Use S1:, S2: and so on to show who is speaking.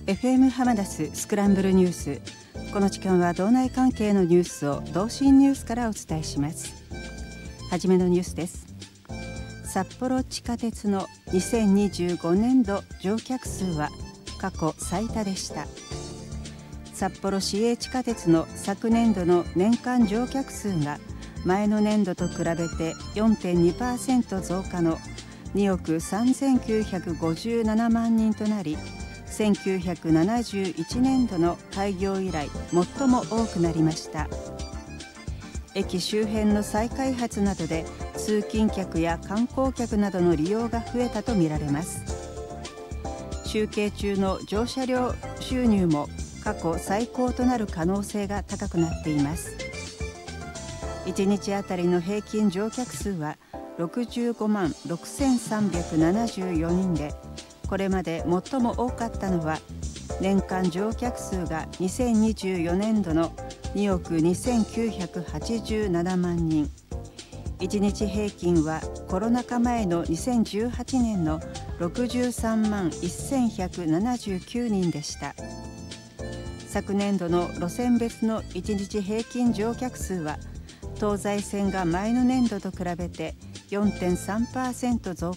S1: FM 浜田ススクランブルニュース。この時間は道内関係のニュースを同心ニュースからお伝えします。はじめのニュースです。札幌地下鉄の2025年度乗客数は過去最多でした。札幌市営地下鉄の昨年度の年間乗客数が前の年度と比べて 4.2% 増加の2億3957万人となり、1971年度の開業以来最も多くなりました。駅周辺の再開発などで通勤客や観光客などの利用が増えたとみられます。集計中の乗車料収入も過去最高となる可能性が高くなっています。1日あたりの平均乗客数は65万6374人で、これまで最も多かったのは年間乗客数が2024年度の2億2987万人、1日平均はコロナ禍前の2018年の63万1179人でした。昨年度の路線別の1日平均乗客数は東西線が前の年度と比べて 4.3% 増